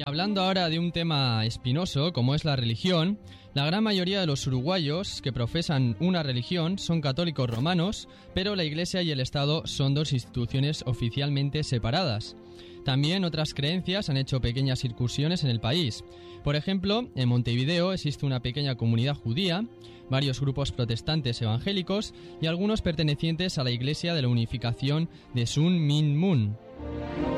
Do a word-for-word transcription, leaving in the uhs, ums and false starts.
Hablando ahora de un tema espinoso como es la religión, la gran mayoría de los uruguayos que profesan una religión son católicos romanos, pero la Iglesia y el Estado son dos instituciones oficialmente separadas. También otras creencias han hecho pequeñas incursiones en el país. Por ejemplo, en Montevideo existe una pequeña comunidad judía, varios grupos protestantes evangélicos y algunos pertenecientes a la Iglesia de la Unificación de Sun Min Mun.